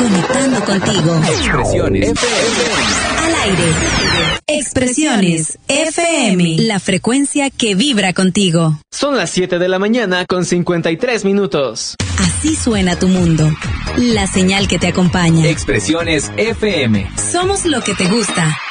conectando contigo. Expresiones FM. Al aire. Expresiones FM. La frecuencia que vibra contigo. Son las 7 de la mañana con 53 minutos. Así suena tu mundo. La señal que te acompaña. Expresiones FM. Somos lo que te gusta.